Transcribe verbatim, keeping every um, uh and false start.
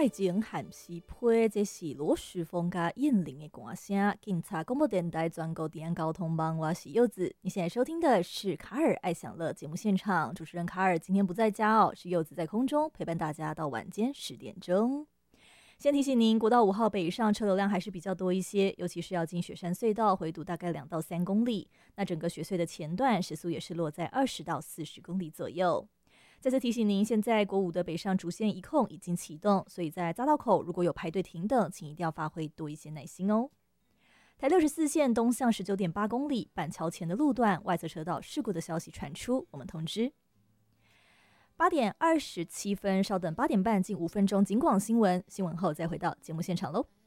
爱情喊是批，这是罗时丰加燕玲的歌声。警察广播电台全国治安交通网，我是柚子。你现在收听的是卡尔爱享乐节目现场，主持人卡尔今天不在家哦，是柚子在空中陪伴大家到晚间十点钟。先提醒您，国道五号北上车流量还是比较多一些，尤其是要进雪山隧道回堵大概两到三公里。那整个雪隧的前段时速也是落在二十到四十公里左右。再次提醒您，现在国五的北上主线一控已经启动，所以在匝道口如果有排队停等，请一定要发挥多一些耐心哦。台六十四线东向十九点八公里，板桥前的路段外侧车道事故的消息传出，我们通知。八点二十七分，稍等八点半近五分钟，警广新闻，新闻后再回到节目现场喽。